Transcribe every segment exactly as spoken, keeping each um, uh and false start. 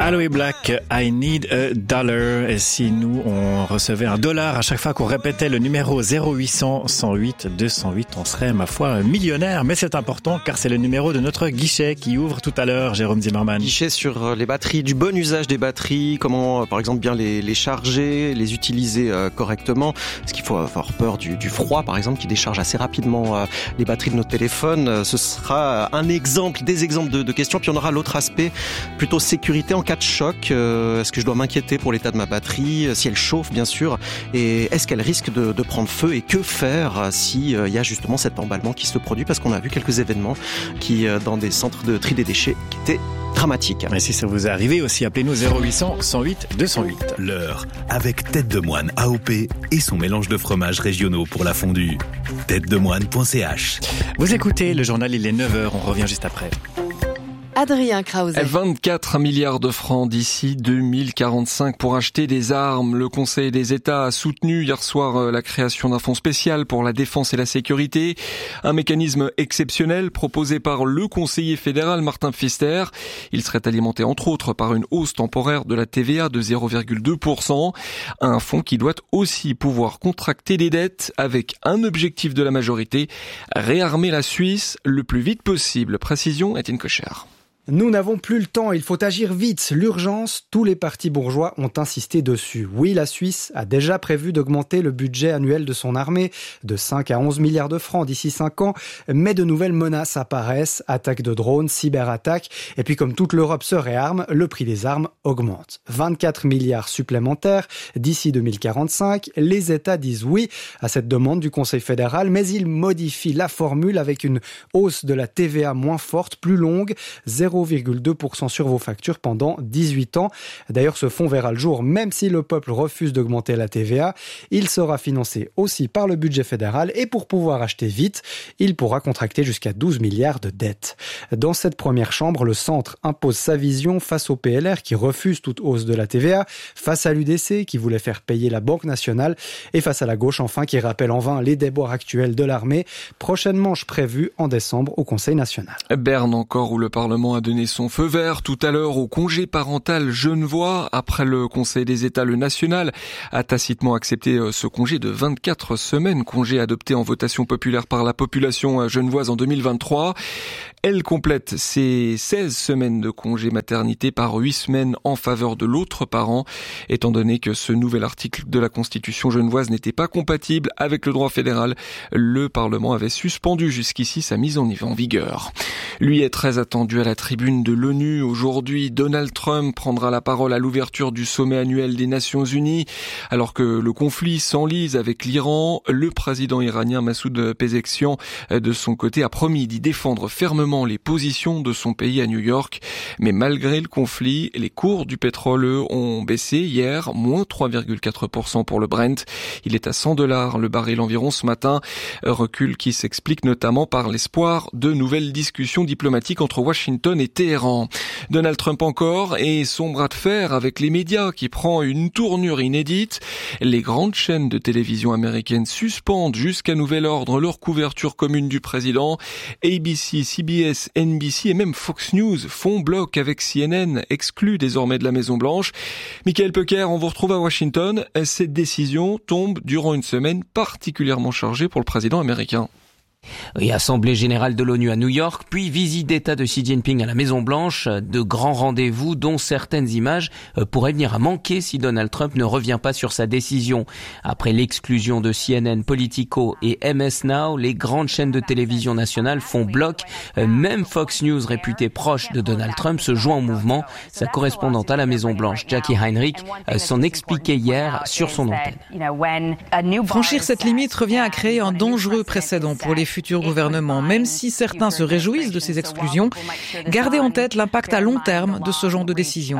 Aloe Black, I need a dollar. Et si nous, on recevait un dollar à chaque fois qu'on répétait le numéro zéro huit cents, cent huit, deux cent huit, on serait, ma foi, millionnaire. Mais c'est important car c'est le numéro de notre guichet qui ouvre tout à l'heure, Jérôme Zimmerman. Guichet sur les batteries, du bon usage des batteries, comment, par exemple, bien les, les charger, les utiliser euh, correctement. Est-ce qu'il faut avoir peur du, du froid, par exemple, qui décharge assez rapidement euh, les batteries de nos téléphones? euh, Ce sera un exemple, des exemples de, de questions. Puis on aura l'autre aspect, plutôt sécurité en cas de choc. Euh, est-ce que je dois m'inquiéter pour l'état de ma batterie, si elle chauffe bien sûr, et est-ce qu'elle risque de, de prendre feu, et que faire si euh, il y a justement cet emballement qui se produit, parce qu'on a vu quelques événements qui euh, dans des centres de tri des déchets qui étaient dramatiques. Mais si ça vous est arrivé aussi, appelez-nous zéro huit cents, cent huit, deux cent huit. L'heure avec Tête de Moine A O P et son mélange de fromages régionaux pour la fondue. tête de moine point c h. Vous écoutez le journal, il est neuf heures, on revient juste après. Adrien Krause. vingt-quatre milliards de francs d'ici deux mille quarante-cinq pour acheter des armes. Le Conseil des États a soutenu hier soir la création d'un fonds spécial pour la défense et la sécurité. Un mécanisme exceptionnel proposé par le conseiller fédéral Martin Pfister. Il serait alimenté entre autres par une hausse temporaire de la T V A de zéro virgule deux pour cent. Un fonds qui doit aussi pouvoir contracter des dettes avec un objectif de la majorité, réarmer la Suisse le plus vite possible. Précision, Étienne Cocher. Nous n'avons plus le temps, il faut agir vite. L'urgence, tous les partis bourgeois ont insisté dessus. Oui, la Suisse a déjà prévu d'augmenter le budget annuel de son armée de cinq à onze milliards de francs d'ici cinq ans, mais de nouvelles menaces apparaissent, attaques de drones, cyberattaques, et puis comme toute l'Europe se réarme, le prix des armes augmente. vingt-quatre milliards supplémentaires d'ici deux mille quarante-cinq, les États disent oui à cette demande du Conseil fédéral, mais ils modifient la formule avec une hausse de la T V A moins forte, plus longue, zéro virgule deux pour cent sur vos factures pendant dix-huit ans. D'ailleurs, ce fonds verra le jour, même si le peuple refuse d'augmenter la T V A. Il sera financé aussi par le budget fédéral et pour pouvoir acheter vite, il pourra contracter jusqu'à douze milliards de dettes. Dans cette première chambre, le centre impose sa vision face au P L R qui refuse toute hausse de la T V A, face à l'U D C qui voulait faire payer la Banque nationale et face à la gauche enfin qui rappelle en vain les déboires actuels de l'armée. Prochaine manche prévue en décembre au Conseil national. Berne encore, où le Parlement a donné son feu vert tout à l'heure au congé parental genevois. Après le Conseil des États, le national a tacitement accepté ce congé de vingt-quatre semaines, congé adopté en votation populaire par la population genevoise en deux mille vingt-trois. Elle complète ses seize semaines de congé maternité par huit semaines en faveur de l'autre parent, étant donné que ce nouvel article de la Constitution genevoise n'était pas compatible avec le droit fédéral. Le Parlement avait suspendu jusqu'ici sa mise en vigueur. Lui est très attendu à la tribune de l'ONU. Aujourd'hui, Donald Trump prendra la parole à l'ouverture du sommet annuel des Nations Unies. Alors que le conflit s'enlise avec l'Iran, le président iranien Massoud Pezeshkian, de son côté, a promis d'y défendre fermement les positions de son pays à New York. Mais malgré le conflit, les cours du pétrole ont baissé hier, moins trois virgule quatre pour cent pour le Brent. Il est à cent dollars le baril environ ce matin. Recul qui s'explique notamment par l'espoir de nouvelles discussions diplomatiques entre Washington et Téhéran. Donald Trump encore et son bras de fer avec les médias qui prend une tournure inédite. Les grandes chaînes de télévision américaines suspendent jusqu'à nouvel ordre leur couverture commune du président. A B C, C B S, N B C et même Fox News font bloc avec C N N, exclu désormais de la Maison-Blanche. Michael Pecker, on vous retrouve à Washington. Cette décision tombe durant une semaine particulièrement chargée pour le président américain. Et Assemblée générale de l'ONU à New York, puis visite d'État de Xi Jinping à la Maison-Blanche, de grands rendez-vous dont certaines images pourraient venir à manquer si Donald Trump ne revient pas sur sa décision. Après l'exclusion de C N N, Politico et M S Now, les grandes chaînes de télévision nationales font bloc. Même Fox News, réputée proche de Donald Trump, se joint au mouvement. Sa correspondante à la Maison-Blanche, Jackie Heinrich, s'en expliquait hier sur son antenne. Franchir cette limite revient à créer un dangereux précédent pour les futurs gouvernements. Même si certains se réjouissent de ces exclusions, gardez en tête l'impact à long terme de ce genre de décision.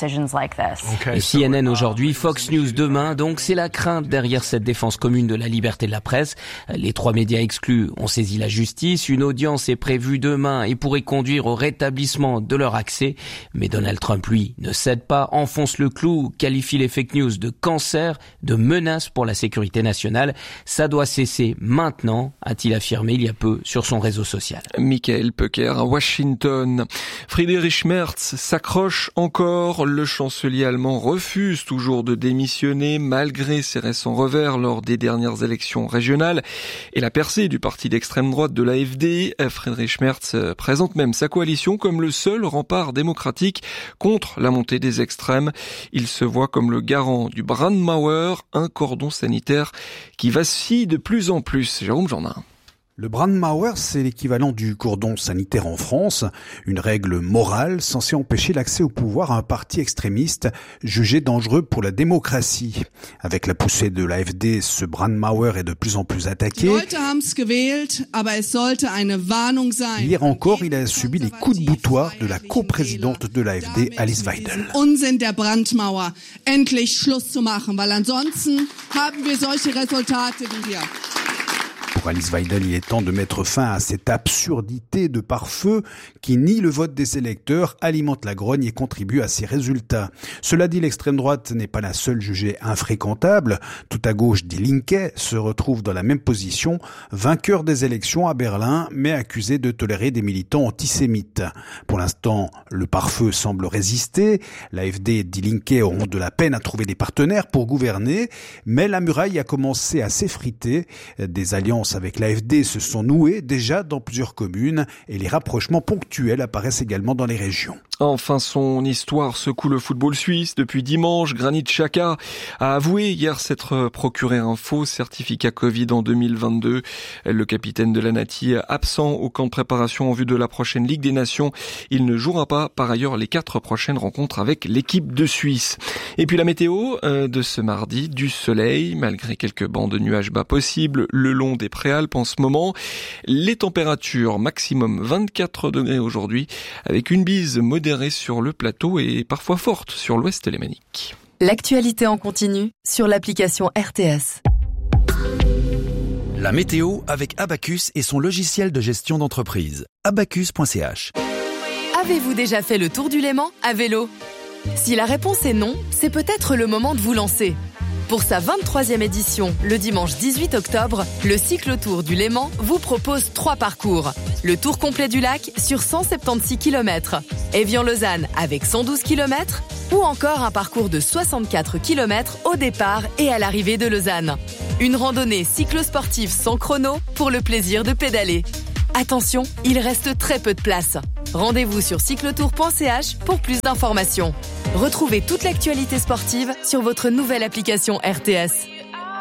C N N aujourd'hui, Fox News demain, donc c'est la crainte derrière cette défense commune de la liberté de la presse. Les trois médias exclus ont saisi la justice. Une audience est prévue demain et pourrait conduire au rétablissement de leur accès. Mais Donald Trump, lui, ne cède pas, enfonce le clou, qualifie les fake news de cancer, de menace pour la sécurité nationale. Ça doit cesser maintenant, a-t-il affirmé. confirmé il y a peu sur son réseau social. Michael Pöcker à Washington. Friedrich Merz s'accroche encore. Le chancelier allemand refuse toujours de démissionner malgré ses récents revers lors des dernières élections régionales et la percée du parti d'extrême droite de l'A F D. Friedrich Merz présente même sa coalition comme le seul rempart démocratique contre la montée des extrêmes. Il se voit comme le garant du Brandmauer, un cordon sanitaire qui vacille de plus en plus. Jérôme Jourdain. Le Brandmauer, c'est l'équivalent du cordon sanitaire en France, une règle morale censée empêcher l'accès au pouvoir à un parti extrémiste jugé dangereux pour la démocratie. Avec la poussée de l'A F D, ce Brandmauer est de plus en plus attaqué. Hier encore, il a subi les coups de boutoir de la coprésidente de l'A F D, Alice Weidel. Unsinn der Brandmauer endlich Schluss zu machen, weil ansonsten haben wir solche Resultate wie hier. Pour Alice Weidel, il est temps de mettre fin à cette absurdité de pare-feu qui nie le vote des électeurs, alimente la grogne et contribue à ces résultats. Cela dit, l'extrême droite n'est pas la seule jugée infréquentable. Tout à gauche, Die Linke se retrouve dans la même position, vainqueur des élections à Berlin, mais accusé de tolérer des militants antisémites. Pour l'instant, le pare-feu semble résister. L'A F D et Die Linke auront de la peine à trouver des partenaires pour gouverner, mais la muraille a commencé à s'effriter. Des alliances avec l'A F D se sont noués déjà dans plusieurs communes et les rapprochements ponctuels apparaissent également dans les régions. Enfin, son histoire secoue le football suisse. Depuis dimanche, Granit Xhaka a avoué hier s'être procuré un faux certificat Covid en deux mille vingt-deux. Le capitaine de la Nati, absent au camp de préparation en vue de la prochaine Ligue des Nations. Il ne jouera pas par ailleurs les quatre prochaines rencontres avec l'équipe de Suisse. Et puis la météo de ce mardi, du soleil, malgré quelques bancs de nuages bas possibles le long des Préalpes en ce moment. Les températures maximum vingt-quatre degrés aujourd'hui, avec une bise modérée sur le plateau et parfois forte sur l'ouest lémanique. L'actualité en continu sur l'application R T S. La météo avec Abacus et son logiciel de gestion d'entreprise. abacus point c h. Avez-vous déjà fait le tour du Léman à vélo ? Si la réponse est non, c'est peut-être le moment de vous lancer. Pour sa vingt-troisième édition, le dimanche dix-huit octobre, le cyclotour du Léman vous propose trois parcours. Le tour complet du lac sur cent soixante-seize kilomètres, Évian-Lausanne avec cent douze kilomètres, ou encore un parcours de soixante-quatre kilomètres au départ et à l'arrivée de Lausanne. Une randonnée cyclosportive sans chrono pour le plaisir de pédaler. Attention, il reste très peu de place. Rendez-vous sur cyclotour point c h pour plus d'informations. Retrouvez toute l'actualité sportive sur votre nouvelle application R T S.